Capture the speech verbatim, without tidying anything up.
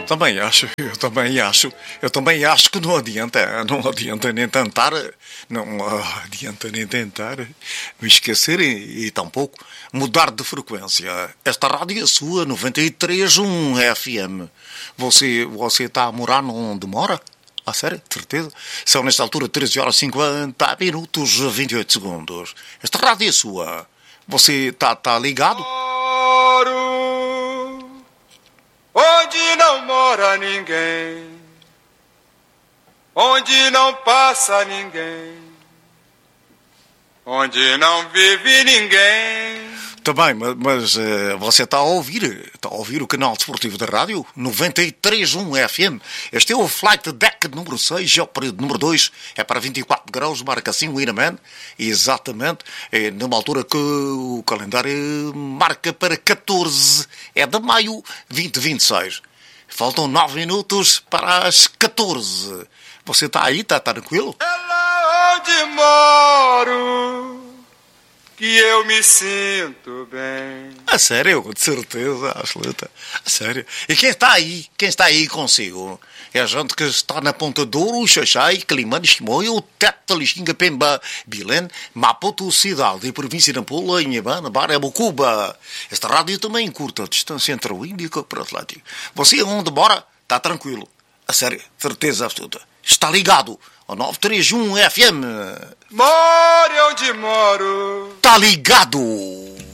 Também acho, eu também acho, eu também acho que não adianta, não adianta nem tentar, não adianta nem tentar me esquecer e, e tampouco mudar de frequência. Esta rádio é sua, noventa e três ponto um F M. Você, você está a morar onde mora? Ah, sério? De certeza? São nesta altura treze horas e cinquenta minutos e vinte e oito segundos. Esta rádio é sua. Você está tá ligado? Moro onde não mora ninguém, onde não passa ninguém, onde não vive ninguém. Também, mas, mas uh, você está a ouvir, está a ouvir o canal desportivo da rádio, noventa e três ponto um F M. Este é o Flight Deck número seis, é o período número dois, é para vinte e quatro graus, marca assim o Iraman, exatamente, é numa altura que o calendário marca para catorze, é de maio vinte e vinte e seis. Faltam nove minutos para as catorze. Você está aí, está tranquilo? É lá onde moro que eu me sinto bem. A sério, de certeza, absoluta. A sério. E quem está aí? Quem está aí consigo? É a gente que está na Ponta Douro, Xaxai, Climane, Chimoio, Teta, Lixinga, Pemba, Bilene, Maputo, cidade e província de Nampula, Inhabana, Barra, Bocuba. Esta rádio também curta a distância entre o Índico e o Atlântico. Você onde mora? Está tranquilo. A sério, certeza absoluta. Está ligado ao nove três um F M. More onde moro. Está ligado!